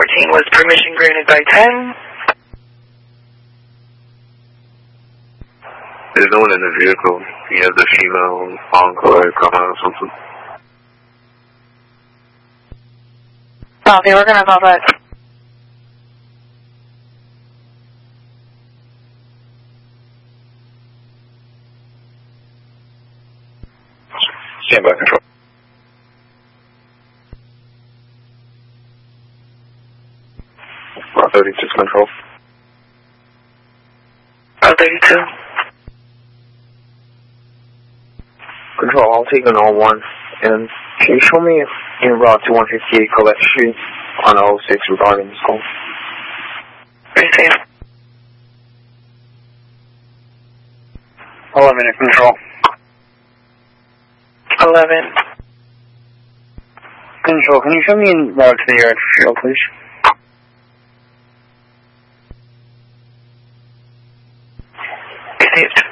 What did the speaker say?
14 was permission granted by 10. There's no one in the vehicle. You have the female Encore come out or something. Okay, we're gonna call that. Stand by control. Route 36 control. Route 32. Control, I'll take an 01. And can you show me in route to 158 Colette Street on 06 regarding this call? Receive. 11 in control. 11. Control, can you show me in route to the airfield, please? Received.